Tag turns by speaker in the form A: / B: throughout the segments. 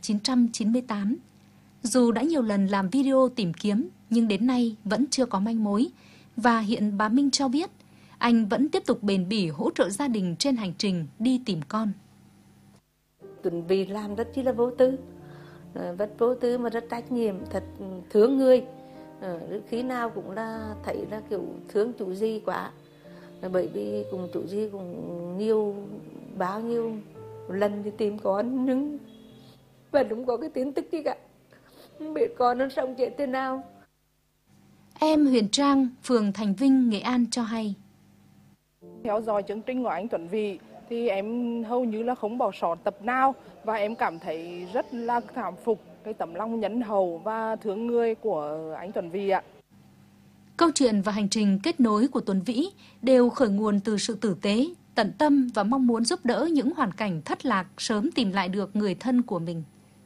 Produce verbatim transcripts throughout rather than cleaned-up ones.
A: chín trăm chín mươi tám. Dù đã nhiều lần làm video tìm kiếm, nhưng đến nay vẫn chưa có manh mối. Và hiện bà Minh cho biết, anh vẫn tiếp tục bền bỉ hỗ trợ gia đình trên hành trình đi tìm con.
B: Tuấn Vy làm rất chi là vô tư, rất vô tư mà rất trách nhiệm, thật thương người. Khi nào cũng là thấy là kiểu thương chủ Di quá. Bởi vì cùng chủ Di cũng nhiều, bao nhiêu lần đi tìm con nhưng và đúng có cái tin tức gì cả. Không biết con nó sống chết thế nào.
A: Em Huyền Trang, phường Thành Vinh, Nghệ An cho hay.
C: Theo dõi chương trình của anh Tuấn Vy thì em hầu như là không bỏ sót tập nào và em cảm thấy rất là cảm phục cái tấm lòng nhân hậu và thương người của anh Tuấn Vy ạ.
A: Câu chuyện và hành trình kết nối của Tuấn Vĩ đều khởi nguồn từ sự tử tế, tận tâm và mong muốn giúp đỡ những hoàn cảnh thất lạc sớm tìm lại được người thân của mình.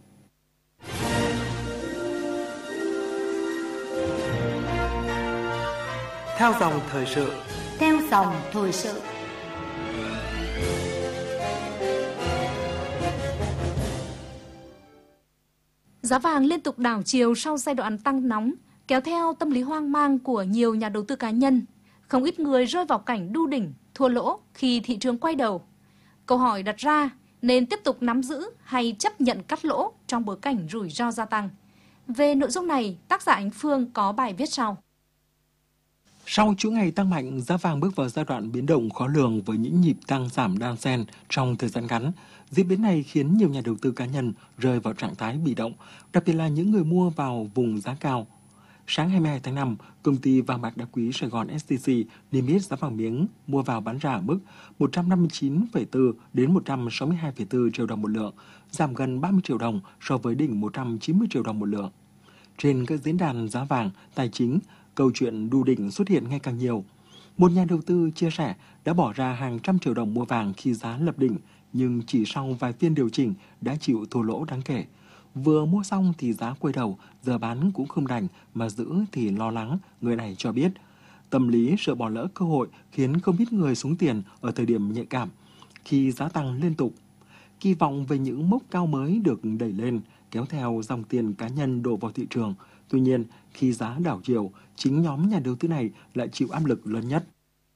D: Theo dòng thời sự.
E: Theo dòng thời sự.
A: Giá vàng liên tục đảo chiều sau giai đoạn tăng nóng, kéo theo tâm lý hoang mang của nhiều nhà đầu tư cá nhân. Không ít người rơi vào cảnh đu đỉnh, thua lỗ khi thị trường quay đầu. Câu hỏi đặt ra, nên tiếp tục nắm giữ hay chấp nhận cắt lỗ trong bối cảnh rủi ro gia tăng? Về nội dung này, tác giả Ánh Phương có bài viết sau.
D: Sau chuỗi ngày tăng mạnh, giá vàng bước vào giai đoạn biến động khó lường với những nhịp tăng giảm đan xen trong thời gian ngắn. Diễn biến này khiến nhiều nhà đầu tư cá nhân rơi vào trạng thái bị động, đặc biệt là những người mua vào vùng giá cao. Sáng hai mươi hai tháng năm, công ty vàng bạc đá quý Sài Gòn ét xê xê niêm yết giá vàng miếng mua vào bán ra ở mức một trăm năm mươi chín phẩy bốn đến một trăm sáu mươi hai phẩy bốn triệu đồng một lượng, giảm gần ba mươi triệu đồng so với đỉnh một trăm chín mươi triệu đồng một lượng. Trên các diễn đàn giá vàng, tài chính, câu chuyện đu đỉnh xuất hiện ngày càng nhiều. Một nhà đầu tư chia sẻ đã bỏ ra hàng trăm triệu đồng mua vàng khi giá lập đỉnh, nhưng chỉ sau vài phiên điều chỉnh đã chịu thua lỗ đáng kể. Vừa mua xong thì giá quay đầu, giờ bán cũng không đành, mà giữ thì lo lắng, người này cho biết. Tâm lý sợ bỏ lỡ cơ hội khiến không ít người xuống tiền ở thời điểm nhạy cảm, khi giá tăng liên tục. Kỳ vọng về những mốc cao mới được đẩy lên, kéo theo dòng tiền cá nhân đổ vào thị trường. Tuy nhiên, khi giá đảo chiều, chính nhóm nhà đầu tư này lại chịu áp lực lớn nhất.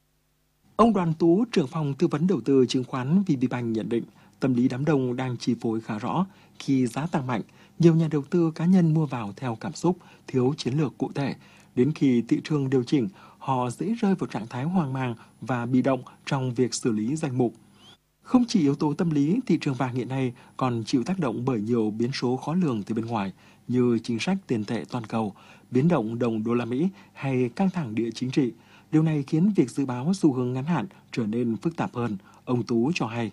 D: Ông Đoàn Tú, trưởng phòng tư vấn đầu tư chứng khoán vê bê Bank nhận định, tâm lý đám đông đang chi phối khá rõ. Khi giá tăng mạnh, nhiều nhà đầu tư cá nhân mua vào theo cảm xúc, thiếu chiến lược cụ thể. Đến khi thị trường điều chỉnh, họ dễ rơi vào trạng thái hoang mang và bị động trong việc xử lý danh mục. Không chỉ yếu tố tâm lý, thị trường vàng hiện nay còn chịu tác động bởi nhiều biến số khó lường từ bên ngoài, như chính sách tiền tệ toàn cầu, biến động đồng đô la Mỹ hay căng thẳng địa chính trị. Điều này khiến việc dự báo xu hướng ngắn hạn trở nên phức tạp hơn, ông Tú cho hay.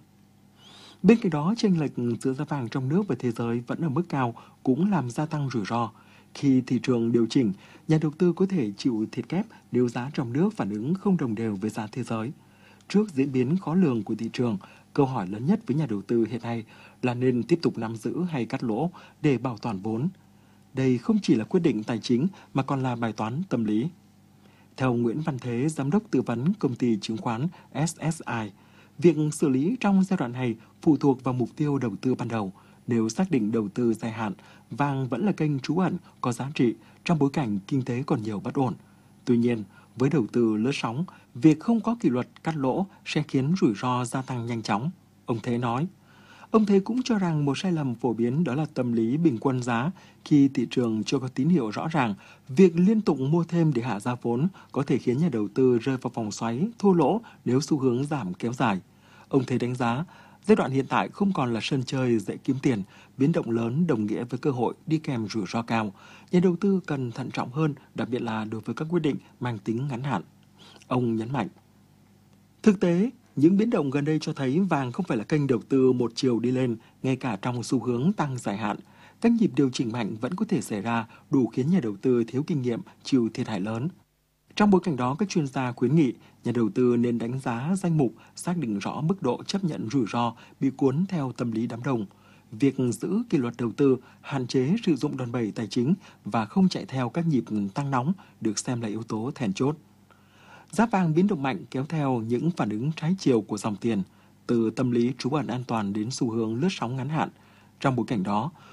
D: Bên cạnh đó, chênh lệch giữa giá vàng trong nước và thế giới vẫn ở mức cao cũng làm gia tăng rủi ro. Khi thị trường điều chỉnh, nhà đầu tư có thể chịu thiệt kép nếu giá trong nước phản ứng không đồng đều với giá thế giới. Trước diễn biến khó lường của thị trường, câu hỏi lớn nhất với nhà đầu tư hiện nay là nên tiếp tục nắm giữ hay cắt lỗ để bảo toàn vốn. Đây không chỉ là quyết định tài chính mà còn là bài toán tâm lý. Theo Nguyễn Văn Thế, giám đốc tư vấn công ty chứng khoán ét ét i, việc xử lý trong giai đoạn này phụ thuộc vào mục tiêu đầu tư ban đầu. Nếu xác định đầu tư dài hạn, vàng vẫn là kênh trú ẩn có giá trị trong bối cảnh kinh tế còn nhiều bất ổn. Tuy nhiên, với đầu tư lướt sóng, việc không có kỷ luật cắt lỗ sẽ khiến rủi ro gia tăng nhanh chóng, ông Thế nói. Ông Thế cũng cho rằng một sai lầm phổ biến đó là tâm lý bình quân giá. Khi thị trường chưa có tín hiệu rõ ràng, việc liên tục mua thêm để hạ giá vốn có thể khiến nhà đầu tư rơi vào vòng xoáy, thua lỗ nếu xu hướng giảm kéo dài. Ông Thế đánh giá, giai đoạn hiện tại không còn là sân chơi dễ kiếm tiền, biến động lớn đồng nghĩa với cơ hội đi kèm rủi ro cao. Nhà đầu tư cần thận trọng hơn, đặc biệt là đối với các quyết định mang tính ngắn hạn. Ông nhấn mạnh. Thực tế, những biến động gần đây cho thấy vàng không phải là kênh đầu tư một chiều đi lên, ngay cả trong xu hướng tăng dài hạn. Các nhịp điều chỉnh mạnh vẫn có thể xảy ra, đủ khiến nhà đầu tư thiếu kinh nghiệm chịu thiệt hại lớn. Trong bối cảnh đó, các chuyên gia khuyến nghị nhà đầu tư nên đánh giá danh mục, xác định rõ mức độ chấp nhận rủi ro bị cuốn theo tâm lý đám đông. Việc giữ kỷ luật đầu tư, hạn chế sử dụng đòn bẩy tài chính và không chạy theo các nhịp tăng nóng được xem là yếu tố then chốt. Giá vàng biến động mạnh kéo theo những phản ứng trái chiều của dòng tiền, từ tâm lý trú ẩn an toàn đến xu hướng lướt sóng ngắn hạn. Trong bối cảnh đó,